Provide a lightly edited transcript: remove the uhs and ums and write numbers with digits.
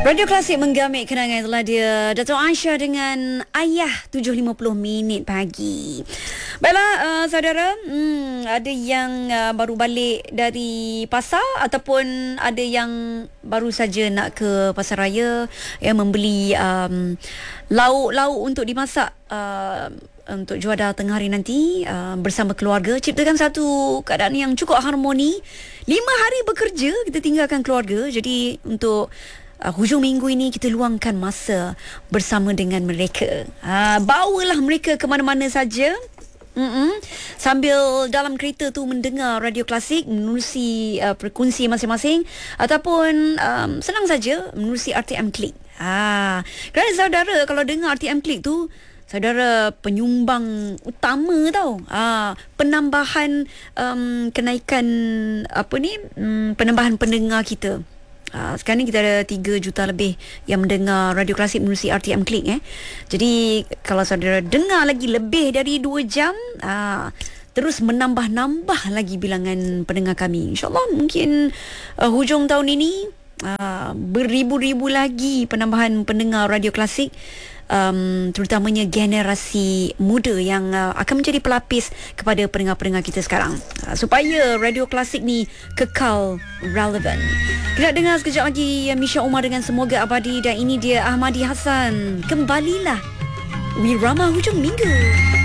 Radio Klasik menggamit kenangan itulah dia Dato' Aisyah dengan Ayah 7.50 minit pagi. Baiklah saudara, ada yang baru balik dari pasar ataupun ada yang baru saja nak ke pasar raya yang membeli lauk-lauk untuk dimasak untuk juadah tengah hari nanti bersama keluarga, ciptakan satu keadaan yang cukup harmoni. 5 hari bekerja, kita tinggalkan keluarga. Jadi untuk hujung minggu ini kita luangkan masa bersama dengan mereka. Bawalah mereka ke mana-mana saja. Sambil dalam kereta tu mendengar Radio Klasik menerusi frekuensi masing-masing ataupun senang saja menerusi RTM Klik. Kerana saudara kalau dengar RTM Klik tu, saudara penyumbang utama tau. Penambahan kenaikan penambahan pendengar kita. Sekarang ni kita ada 3 juta lebih yang mendengar Radio Klasik menerusi RTM Klik. Jadi kalau saudara dengar lagi lebih dari 2 jam, terus menambah-nambah lagi bilangan pendengar kami. InsyaAllah mungkin hujung tahun ini beribu-ribu lagi penambahan pendengar Radio Klasik, terutamanya generasi muda yang akan menjadi pelapis kepada pendengar-pendengar kita sekarang, supaya Radio Klasik ni kekal relevan. Kita dengar sekejap lagi Misha Umar dengan Semoga Abadi, dan ini dia Ahmadi Hassan, Kembalilah, Wirama Hujung Minggu.